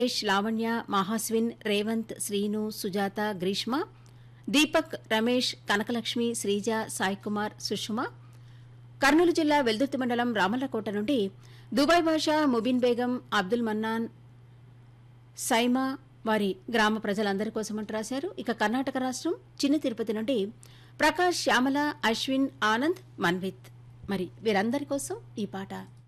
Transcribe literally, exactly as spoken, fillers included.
యష్, లావణ్య, మహాస్విన్, రేవంత్, శ్రీను, సుజాత, గ్రీష్మ, దీపక్, రమేష్, కనకలక్ష్మి, శ్రీజ, సాయి కుమార్, సుష్మ. కర్నూలు జిల్లా వెల్దుర్తి మండలం రామల్లకోట నుండి దుబాయ్ భాషా, ముబీన్ బేగం, అబ్దుల్ మన్నాన్, సైమా వారి గ్రామ ప్రజలందరి కోసమంటూ రాశారు. ఇక కర్ణాటక రాష్ట్రం చిన్న తిరుపతి నుండి ప్రకాష్, శ్యామల, అశ్విన్, ఆనంద్, మన్విత్ మరి వీరందరి కోసం ఈ పాట.